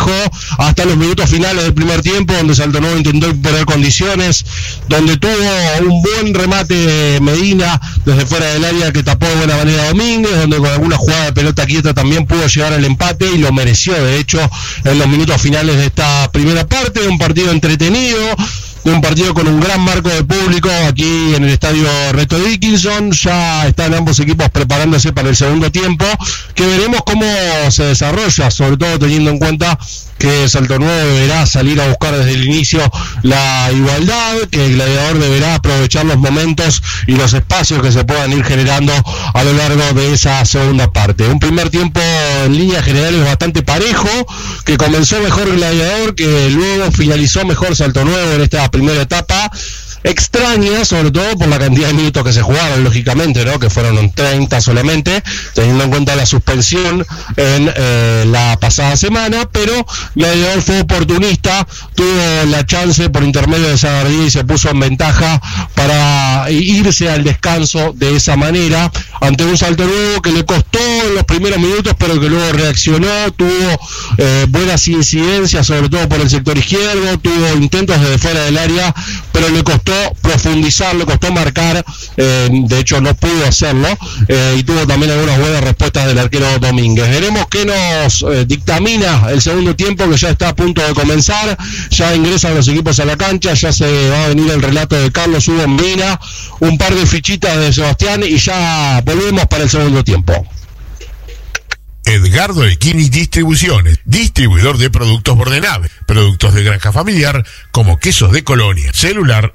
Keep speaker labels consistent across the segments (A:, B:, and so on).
A: parejo hasta los minutos finales del primer tiempo, donde Salto Nuevo intentó imponer condiciones, donde tuvo un buen remate Medina desde fuera del área que tapó de buena manera Domínguez, donde con alguna jugada de pelota quieta también pudo llegar al empate y lo mereció de hecho en los minutos finales de esta primera parte, un partido entretenido, un partido con un gran marco de público aquí en el estadio Reto Dickinson. Ya están ambos equipos preparándose para el segundo tiempo, que veremos cómo se desarrolla, sobre todo teniendo en cuenta que Salto Nuevo deberá salir a buscar desde el inicio la igualdad, que el Gladiador deberá aprovechar los momentos y los espacios que se puedan ir generando a lo largo de esa segunda parte. Un primer tiempo en líneas generales bastante parejo, que comenzó mejor Gladiador, que luego finalizó mejor Salto Nuevo en esta primera etapa. Extraña, sobre todo por la cantidad de minutos que se jugaron, lógicamente, ¿no? Que fueron 30 solamente, teniendo en cuenta la suspensión en la pasada semana, pero Gladiador fue oportunista, tuvo la chance por intermedio de Sagardí y se puso en ventaja para irse al descanso de esa manera, ante un Salto Nuevo que le costó en los primeros minutos, pero que luego reaccionó, tuvo buenas incidencias, sobre todo por el sector izquierdo, tuvo intentos desde fuera del área, pero le costó profundizar, le costó marcar, de hecho no pudo hacerlo, y tuvo también algunas buenas respuestas del arquero Domínguez. Veremos qué nos dictamina el segundo tiempo, que ya está a punto de comenzar, ya ingresan los equipos a la cancha, ya se va a venir el relato de Carlos Hugo Medina, un par de fichitas de Sebastián y ya volvemos para el segundo tiempo.
B: Edgardo Elquini Distribuciones, distribuidor de productos Bordenave, productos de granja familiar como quesos de Colonia. Celular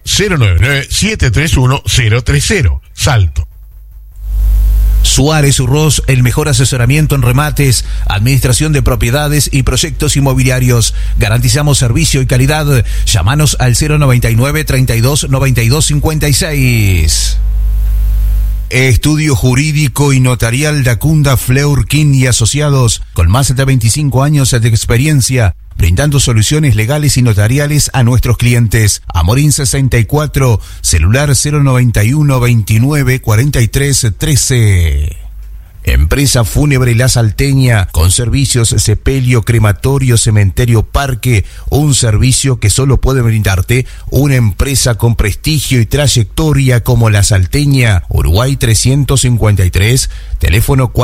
B: 099-731-030, Salto.
C: Suárez Urroz, el mejor asesoramiento en remates, administración de propiedades y proyectos inmobiliarios. Garantizamos servicio y calidad. Llámanos al 099-32-92-56. Estudio jurídico y notarial Dacunda Fleurkin y Asociados, con más de 25 años de experiencia, brindando soluciones legales y notariales a nuestros clientes. Amorín 64, celular 091-29-43-13. Empresa Fúnebre La Salteña, con servicios sepelio, crematorio, cementerio, parque, un servicio que solo puede brindarte una empresa con prestigio y trayectoria como La Salteña. Uruguay 353, teléfono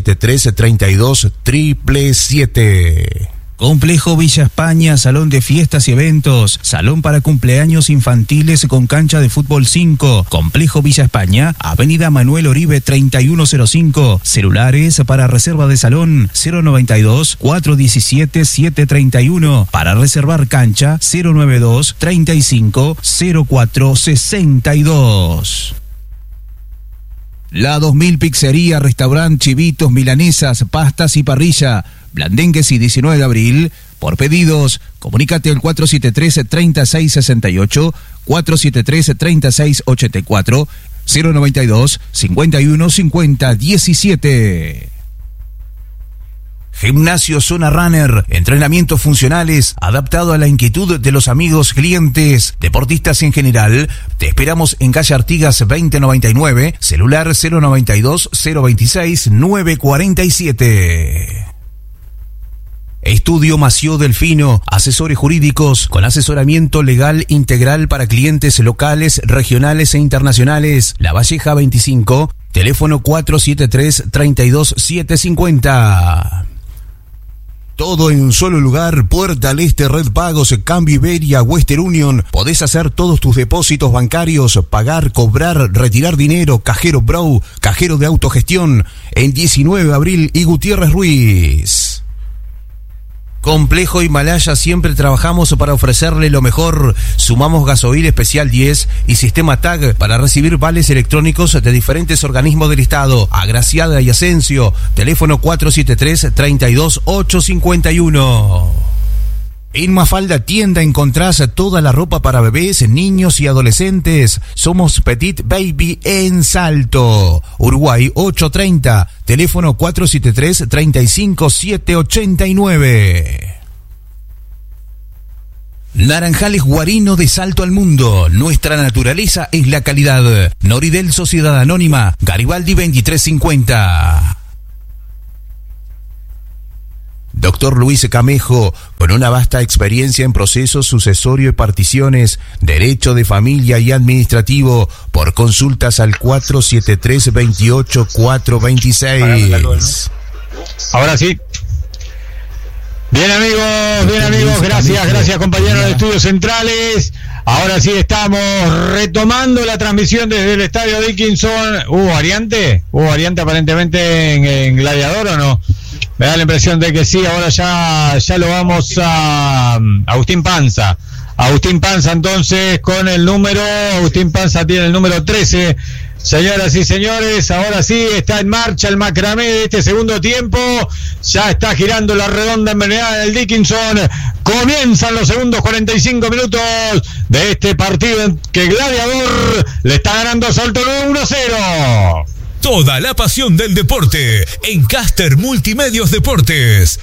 C: 473-32-777.
D: Complejo Villa España, salón de fiestas y eventos, salón para cumpleaños infantiles con cancha de fútbol 5. Complejo Villa España, Avenida Manuel Oribe 3105. Celulares para reserva de salón 092-417-731. Para reservar cancha 092-35-0462. La 2000 Pizzería, Restaurant, Chivitos, Milanesas, Pastas y Parrilla. Blandengues y 19 de abril. Por pedidos, comunícate al 473-3668, 473-3684, 092-5150-17. Gimnasio Zona Runner, entrenamientos funcionales adaptado a la inquietud de los amigos clientes, deportistas en general. Te esperamos en calle Artigas 2099, celular 092-026-947. Estudio Mació Delfino, asesores jurídicos con asesoramiento legal integral para clientes locales, regionales e internacionales. La Valleja 25, teléfono 473-32750. Todo en un solo lugar, Puerta al Este, Red Pagos, Cambio Iberia, Western Union. Podés hacer todos tus depósitos bancarios, pagar, cobrar, retirar dinero, Cajero Bro, cajero de autogestión, en 19 de abril y Gutiérrez Ruiz. Complejo Himalaya, siempre trabajamos para ofrecerle lo mejor. Sumamos gasoil especial 10 y sistema TAG para recibir vales electrónicos de diferentes organismos del Estado. Agraciada y Asensio, teléfono 473-32851. En Mafalda Tienda encontrás toda la ropa para bebés, niños y adolescentes. Somos Petit Baby en Salto. Uruguay 830, teléfono 473-35789. Naranjales Guarino, de Salto al Mundo. Nuestra naturaleza es la calidad. Noridel Sociedad Anónima, Garibaldi 2350. Doctor Luis Camejo, con una vasta experiencia en procesos sucesorio y particiones, derecho de familia y administrativo, por consultas al 473-28-426.
E: Ahora sí. Bien amigos, gracias compañeros de Estudios Centrales. Ahora sí estamos retomando la transmisión desde el Estadio Dickinson. ¿Hubo variante aparentemente en Gladiador o no? Me da la impresión de que sí. Ahora ya lo vamos a Agustín Panza. Agustín Panza entonces con el número, Agustín Panza tiene el número 13. Señoras y señores, ahora sí está en marcha el macramé de este segundo tiempo. Ya está girando la redonda envenenada del Dickinson. Comienzan los segundos 45 minutos de este partido en que Gladiador le está ganando a Salto Nuevo 1-0.
F: Toda la pasión del deporte en Caster Multimedios Deportes.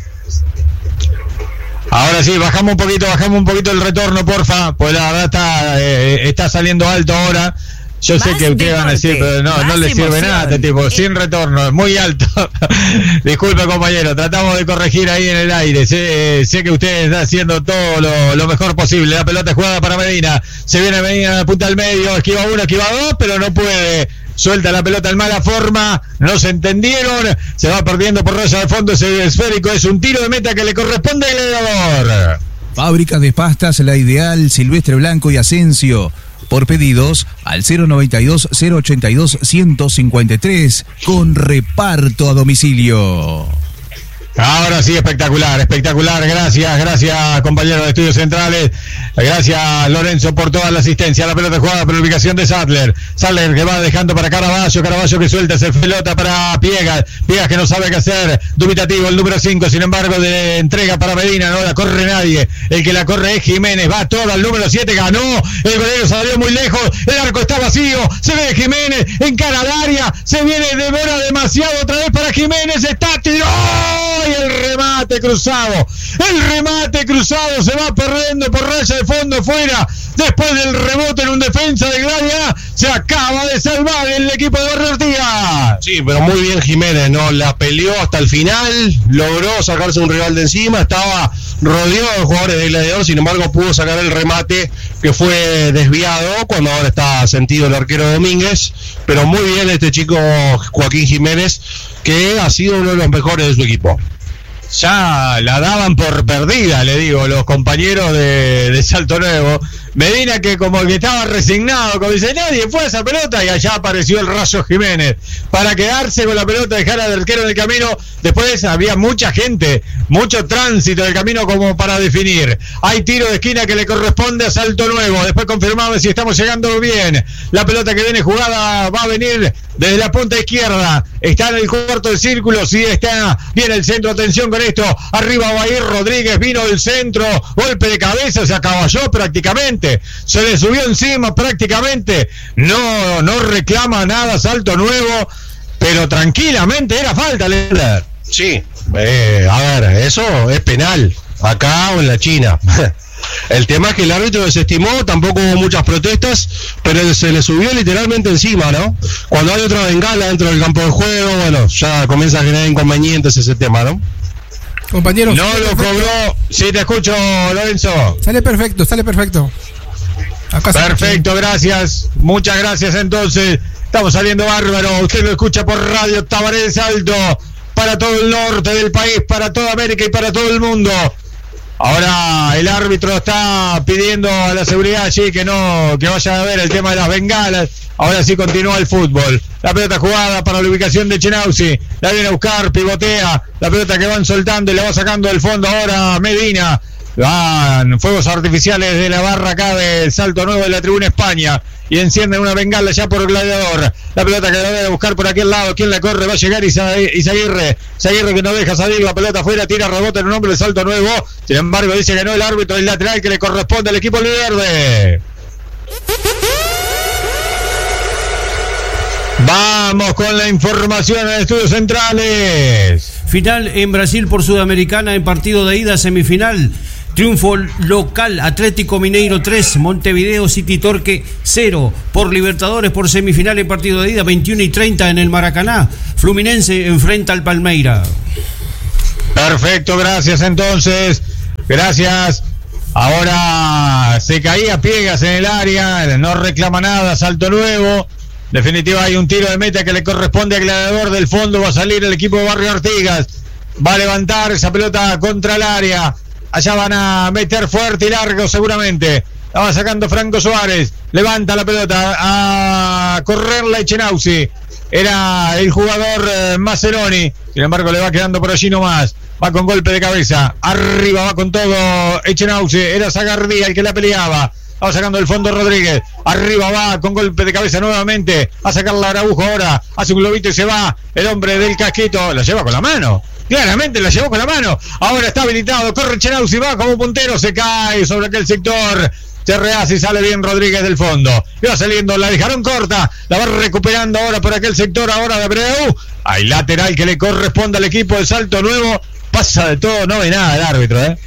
E: Ahora sí, bajamos un poquito el retorno, porfa, pues la verdad está saliendo alto ahora. Yo sé que ustedes van a decir, pero no les sirve nada este tipo, sin retorno, muy alto. Disculpe compañero, tratamos de corregir ahí en el aire. Sé que ustedes están haciendo todo lo mejor posible. La pelota es jugada para Medina. Se viene Medina a la punta del medio, esquiva uno, esquiva dos, pero no puede. Suelta la pelota en mala forma, no se entendieron, se va perdiendo por raya de fondo ese esférico, es un tiro de meta que le corresponde al Gladiador.
C: Fábrica de pastas La Ideal, Silvestre Blanco y Asensio. Por pedidos al 092-082-153 con reparto a domicilio.
E: Ahora sí, espectacular, gracias compañeros de Estudios Centrales, gracias Lorenzo por toda la asistencia. La pelota jugada por la ubicación de Sattler que va dejando para Caraballo que suelta esa pelota para Piegas que no sabe qué hacer, dubitativo el número 5, sin embargo de entrega para Medina, no la corre nadie, el que la corre es Jiménez, va toda al número 7, ganó, el golero salió muy lejos, el arco está vacío, se ve Jiménez, encara al área, se viene, demora demasiado otra vez para Jiménez, está, tiró, y el remate cruzado se va perdiendo por raya de fondo fuera, después del rebote en un defensa de Gladia, se acaba de salvar el equipo de Barrio Ortigas.
A: Sí, pero muy bien Jiménez, ¿no? La peleó hasta el final, logró sacarse un rival de encima, estaba rodeado de jugadores de Gladiador, sin embargo pudo sacar el remate que fue desviado cuando ahora está sentido el arquero Domínguez, pero muy bien este chico Joaquín Jiménez, que ha sido uno de los mejores de su equipo.
E: Ya la daban por perdida, le digo, los compañeros de Salto Nuevo. Medina que como que estaba resignado, como dice, nadie fue a esa pelota, y allá apareció el Rayo Jiménez para quedarse con la pelota, dejar al arquero en el camino. Después había mucha gente, mucho tránsito del camino como para definir. Hay tiro de esquina que le corresponde a Salto Nuevo. Después confirmamos si estamos llegando bien. La pelota que viene jugada va a venir desde la punta izquierda. Está en el cuarto de círculo, sí está bien el centro, atención con esto. Arriba va a ir Rodríguez, vino del centro, golpe de cabeza, se acaballó prácticamente. Se le subió encima prácticamente, no reclama nada Salto Nuevo, pero tranquilamente era falta, Leder.
A: Sí, a ver, eso es penal, acá o en la China. El tema es que el árbitro desestimó, tampoco hubo muchas protestas, pero se le subió literalmente encima, ¿no? Cuando hay otra bengala dentro del campo de juego, bueno, ya comienza a generar inconvenientes ese tema, ¿no?
G: Compañeros,
E: no lo cobró. Sí, te escucho, Lorenzo.
G: Sale perfecto. Acá
E: perfecto, gracias. Muchas gracias entonces. Estamos saliendo bárbaro. Usted lo escucha por Radio Tabaré de Salto. Para todo el norte del país, para toda América y para todo el mundo. Ahora el árbitro está pidiendo a la seguridad allí que vaya a ver el tema de las bengalas. Ahora sí continúa el fútbol. La pelota jugada para la ubicación de Chenauzi. La viene a buscar, pivotea. La pelota que van soltando y la va sacando del fondo ahora Medina. Van fuegos artificiales de la barra acá de Salto Nuevo de la Tribuna España. Y encienden una bengala ya por el Gladiador. La pelota que la debe buscar por aquel lado. ¿Quién la corre? Va a llegar Izaguirre. Izaguirre que no deja salir la pelota afuera. Tira rebote en un hombre de Salto Nuevo. Sin embargo dice que no el árbitro del lateral que le corresponde al equipo verde. Vamos con la información en Estudios Centrales.
H: Final en Brasil por Sudamericana en partido de ida semifinal. Triunfo local, Atlético Mineiro 3, Montevideo City Torque 0. Por Libertadores por semifinal en partido de ida, 21:30 en el Maracaná. Fluminense enfrenta al Palmeiras.
E: Perfecto, gracias entonces. Gracias. Ahora se caía Piegas en el área, no reclama nada, Salto Nuevo. Definitiva hay un tiro de meta que le corresponde al Gladiador del fondo, va a salir el equipo de Barrio Artigas. Va a levantar esa pelota contra el área. Allá van a meter fuerte y largo seguramente. La va sacando Franco Suárez. Levanta la pelota a correr la Echenauzi. Era el jugador Maceroni. Sin embargo le va quedando por allí nomás. Va con golpe de cabeza. Arriba va con todo Echenauzi. Era Zagardía el que la peleaba. Va sacando el fondo Rodríguez. Arriba va con golpe de cabeza nuevamente. Va a sacar la Araujo ahora. Hace un globito y se va. El hombre del casquito. La lleva con la mano. Claramente la llevó con la mano. Ahora está habilitado. Corre Echenauzi. Va como puntero. Se cae sobre aquel sector. Se rehace y sale bien Rodríguez del fondo. Y va saliendo. La dejaron corta. La va recuperando ahora por aquel sector. Ahora de Abreu. Hay lateral que le corresponde al equipo de Salto Nuevo. Pasa de todo, no ve nada el árbitro, ¿eh?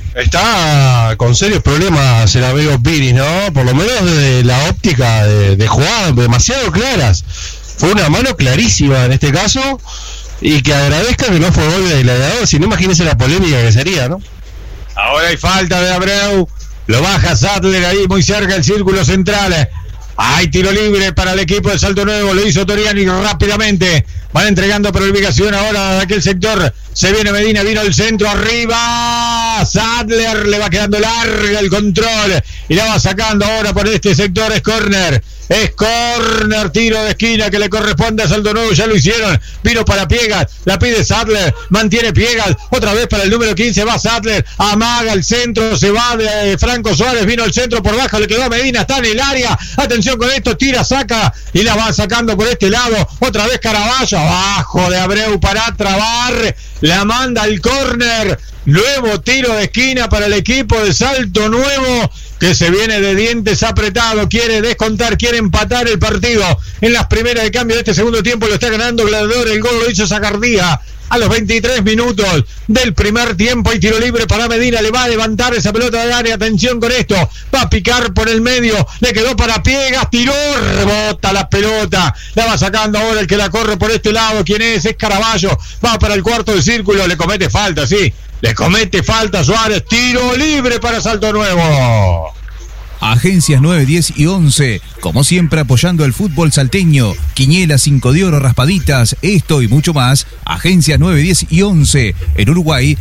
A: Está con serios problemas el amigo Piris, ¿no? Por lo menos desde la óptica de jugadas demasiado claras. Fue una mano clarísima en este caso. Y que agradezca que no fue gol de Gladiador. Si no, imagínese la polémica que sería, ¿no?
E: Ahora hay falta de Abreu. Lo baja Sattler ahí muy cerca del círculo central. Hay tiro libre para el equipo de Salto Nuevo. Lo hizo Toriani rápidamente. Van entregando por ubicación ahora de aquel sector. Se viene Medina, vino el centro arriba. Sattler le va quedando larga el control. Y la va sacando ahora por este sector. Es córner. Es córner, tiro de esquina que le corresponde a Salto Nuevo. Ya lo hicieron. Vino para Piegas. La pide Sattler. Mantiene Piegas. Otra vez para el número 15. Va Sattler. Amaga el centro. Se va de Franco Suárez. Vino el centro por bajo. Le quedó a Medina. Está en el área. Atención con esto. Tira, saca. Y la va sacando por este lado. Otra vez Caraballo. Abajo de Abreu para trabar. La manda al córner. Nuevo tiro de esquina para el equipo de Salto Nuevo, que se viene de dientes apretado, quiere descontar, quiere empatar el partido. En las primeras de cambio de este segundo tiempo lo está ganando Gladiador, el gol lo hizo Zagardía. A los 23 minutos del primer tiempo hay tiro libre para Medina, le va a levantar esa pelota del área, atención con esto, va a picar por el medio, le quedó para Piegas, tiró, rebota la pelota, la va sacando ahora el que la corre por este lado, ¿quién es? Es Caraballo, va para el cuarto del círculo, le comete falta, sí, le comete falta Suárez, tiro libre para Salto Nuevo.
D: Agencias 9, 10 y 11, como siempre apoyando el fútbol salteño. Quinielas 5 de oro, raspaditas, esto y mucho más. Agencias 9, 10 y 11, en Uruguay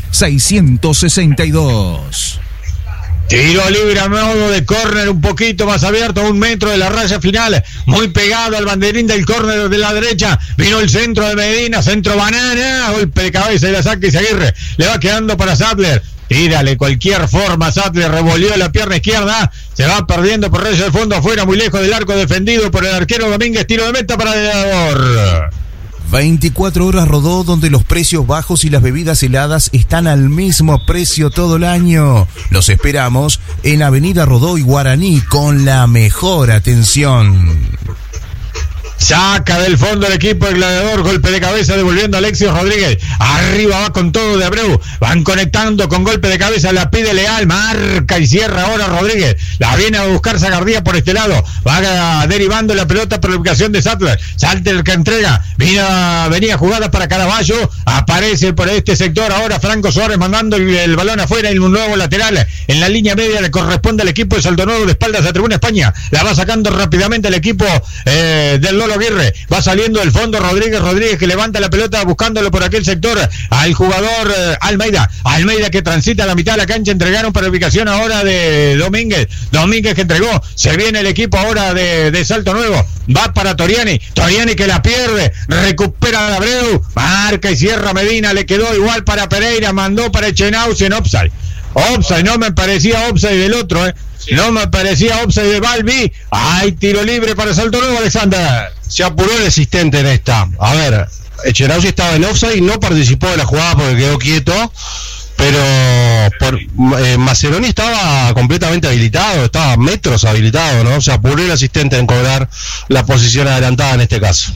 D: 662.
E: Tiro libre a modo de córner, un poquito más abierto, a 1 metro de la raya final, muy pegado al banderín del córner de la derecha. Vino el centro de Medina, centro banana, golpe de cabeza y la saca Izaguirre. Le va quedando para Sattler. Tírale cualquier forma, Sattler revolvió la pierna izquierda, se va perdiendo por raya del fondo afuera, muy lejos del arco defendido por el arquero Domínguez, tiro de meta para el Gladiador.
D: 24 horas Rodó, donde los precios bajos y las bebidas heladas están al mismo precio todo el año. Los esperamos en Avenida Rodó y Guaraní con la mejor atención.
E: Saca del fondo el equipo del Gladiador, golpe de cabeza devolviendo a Alexis Rodríguez, arriba va con todo de Abreu, van conectando con golpe de cabeza, la pide Leal, marca y cierra ahora Rodríguez, la viene a buscar Zagardía por este lado, va derivando la pelota por la ubicación de Sattler que entrega, venía jugada para Caraballo, aparece por este sector ahora Franco Suárez mandando el balón afuera en un nuevo lateral, en la línea media le corresponde al equipo de Salto Nuevo de espaldas a Tribuna España, la va sacando rápidamente el equipo del Lolo Aguirre, va saliendo del fondo Rodríguez que levanta la pelota buscándolo por aquel sector al jugador Almeida que transita a la mitad de la cancha, entregaron para ubicación ahora de Domínguez que entregó, se viene el equipo ahora de Salto Nuevo, va para Toriani que la pierde, recupera a Abreu, marca y cierra Medina, le quedó igual para Pereira, mandó para Echenauzi en offside, no me parecía offside del otro, no me parecía offside de Balbi. Hay tiro libre para Salto Nuevo, Alexander.
A: Se apuró el asistente en esta. A ver, Echenauzi estaba en offside y no participó de la jugada porque quedó quieto. Pero Maceroni estaba completamente habilitado, estaba a metros habilitado, ¿no? Se apuró el asistente en cobrar la posición adelantada en este caso.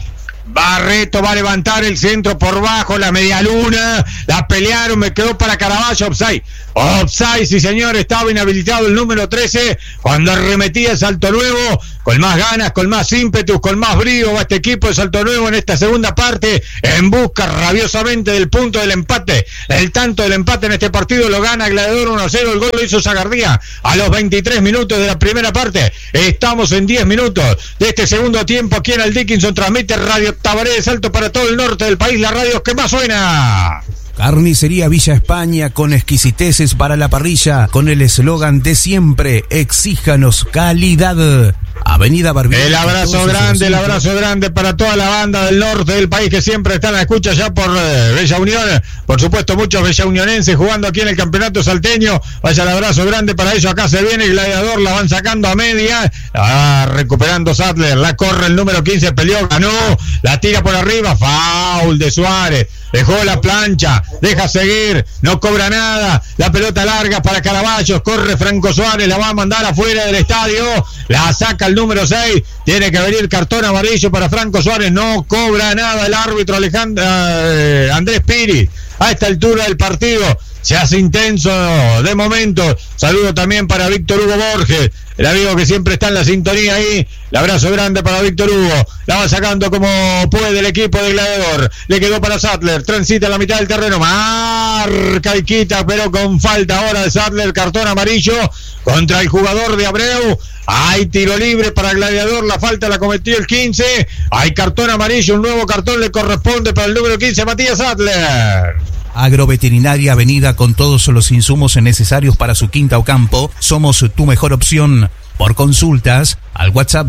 E: Barreto va a levantar el centro por bajo, la media luna, la pelearon, me quedó para Caraballo, offside. Offside, sí señor, estaba inhabilitado el número 13 cuando arremetía Salto Nuevo, con más ganas, con más ímpetus, con más brío va este equipo de Salto Nuevo en esta segunda parte, en busca rabiosamente del punto del empate. El tanto del empate en este partido lo gana Gladiador 1-0, el gol lo hizo Zagardía a los 23 minutos de la primera parte. Estamos en 10 minutos de este segundo tiempo aquí en el Dickinson, transmite Radio Tabaré de Salto para todo el norte del país, la radio que más suena.
D: Carnicería Villa España, con exquisiteces para la parrilla, con el eslogan de siempre: exíjanos calidad. Avenida Barbilla.
E: El abrazo grande para toda la banda del norte del país que siempre están a la escucha ya por Bella Unión. Por supuesto, muchos bellaunionenses jugando aquí en el campeonato salteño. Vaya el abrazo grande para ellos. Acá se viene el Gladiador, la van sacando a media. Recuperando Sattler, la corre el número 15, peleó, ganó, la tira por arriba. Foul de Suárez. Dejó la plancha, deja seguir, no cobra nada, la pelota larga para Caraballo, corre Franco Suárez, la va a mandar afuera del estadio, la saca el número 6, tiene que venir cartón amarillo para Franco Suárez, no cobra nada el árbitro Andrés Piri. A esta altura del partido se hace intenso de momento. Saludo también para Víctor Hugo Borges, el amigo que siempre está en la sintonía ahí. El abrazo grande para Víctor Hugo. La va sacando como puede el equipo de Gladiador. Le quedó para Sattler. Transita en la mitad del terreno. Marca y quita, pero con falta ahora de Sattler. Cartón amarillo contra el jugador de Abreu. Hay tiro libre para Gladiador. La falta la cometió el 15. Hay cartón amarillo. Un nuevo cartón le corresponde para el número 15, Matías Sattler.
D: Agroveterinaria Avenida, con todos los insumos necesarios para su quinta o campo. Somos tu mejor opción. Por consultas, al WhatsApp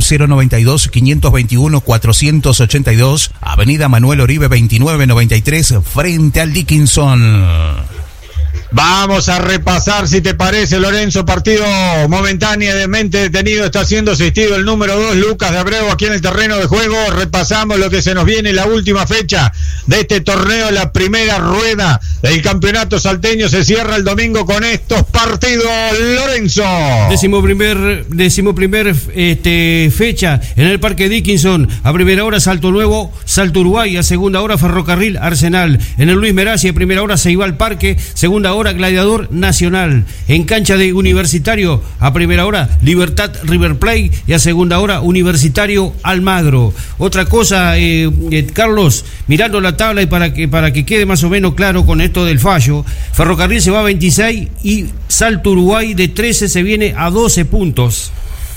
D: 092-521-482, Avenida Manuel Oribe 2993, frente al Dickinson.
E: Vamos a repasar, si te parece, Lorenzo, partido momentáneamente detenido, está siendo asistido el número 2, Lucas de Abreu, aquí en el terreno de juego. Repasamos lo que se nos viene, la última fecha de este torneo, la primera rueda del campeonato salteño se cierra el domingo con estos partidos, Lorenzo.
H: Décimo primer fecha en el Parque Dickinson. A primera hora Salto Nuevo, Salto Uruguay. A segunda hora Ferrocarril Arsenal. En el Luis Merazzi, a primera hora Ceibal Parque. Segunda hora Gladiador Nacional. En cancha de Universitario, a primera hora Libertad River Plate y a segunda hora Universitario Almagro. Otra cosa, Carlos, mirando la tabla y para que quede más o menos claro con esto del fallo, Ferrocarril se va a 26 y Salto Uruguay de 13 se viene a 12 puntos.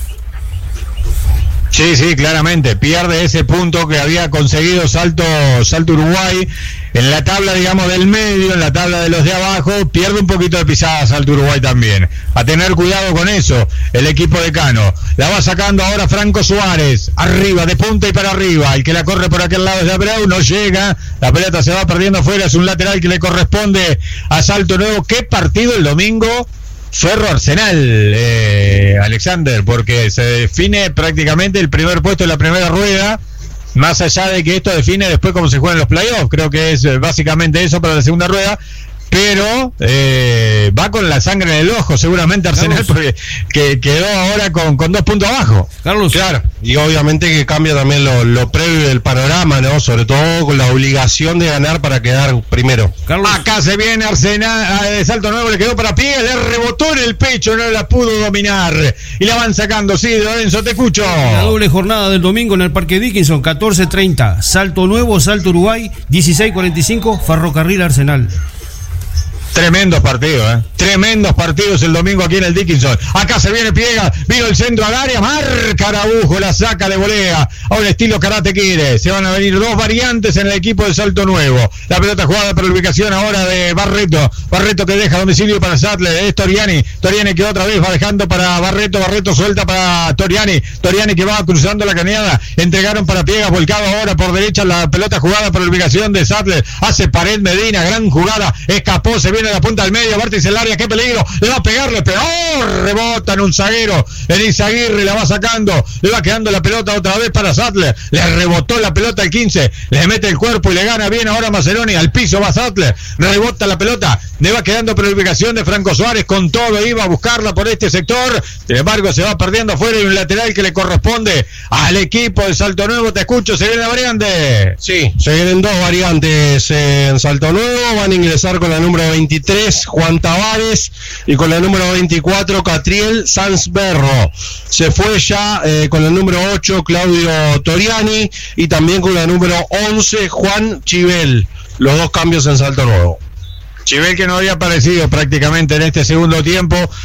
E: Sí, claramente, pierde ese punto que había conseguido Salto Uruguay en la tabla, digamos, del medio, en la tabla de los de abajo, pierde un poquito de pisada Salto Uruguay también. A tener cuidado con eso, el equipo de Cano. La va sacando ahora Franco Suárez, arriba, de punta y para arriba. El que la corre por aquel lado es de Abreu, no llega, la pelota se va perdiendo afuera, es un lateral que le corresponde a Salto Nuevo. ¿Qué partido el domingo? Ferro Arsenal, Alexander, porque se define prácticamente el primer puesto de la primera rueda, más allá de que esto define después cómo se juegan los playoffs. Creo que es básicamente eso para la segunda rueda, pero va con la sangre en el ojo seguramente Arsenal, porque que quedó ahora con 2 puntos abajo.
H: Carlos,
A: claro, y obviamente que cambia también lo previo del panorama, ¿no? Sobre todo con la obligación de ganar para quedar primero.
E: Carlos. Acá se viene Arsenal, Salto Nuevo, le quedó para pie, le rebotó en el pecho, no la pudo dominar y la van sacando. Sí, Lorenzo, te escucho.
H: La doble jornada del domingo en el Parque Dickinson, 14:30, Salto Nuevo, Salto Uruguay, 16:45, Ferrocarril Arsenal.
E: Tremendos partidos el domingo aquí en el Dickinson. Acá se viene Piega, vino el centro al área, marca Araujo, la saca de volea, ahora estilo Karate Kid. Se van a venir 2 variantes en el equipo de Salto Nuevo. La pelota jugada por la ubicación ahora de Barreto que deja domicilio para Sattler, es Toriani que otra vez va dejando para Barreto suelta para Toriani que va cruzando la cañada, entregaron para Piega, volcado ahora por derecha, la pelota jugada por la ubicación de Sattler, hace pared Medina, gran jugada, escapó, se viene viene la punta del medio, vértice el área, qué peligro, le va a pegarle, peor, rebota en un zaguero, el Izaguirre la va sacando, le va quedando la pelota otra vez para Sattler, le rebotó la pelota al 15, le mete el cuerpo y le gana bien ahora Macedoni, al piso va Sattler, rebota la pelota, le va quedando planificación de Franco Suárez, con todo iba a buscarla por este sector, sin embargo se va perdiendo afuera y un lateral que le corresponde al equipo de Salto Nuevo. Te escucho, ¿se viene la variante?
A: Sí, se vienen dos variantes en Salto Nuevo. Van a ingresar con la número 23 Juan Tavares y con la número 24 Catriel Sanzberro. Se fue ya con el número 8 Claudio Toriani y también con la número 11 Juan Chivel. Los dos cambios en Salto Nuevo.
E: Chivel, que no había aparecido prácticamente en este segundo tiempo,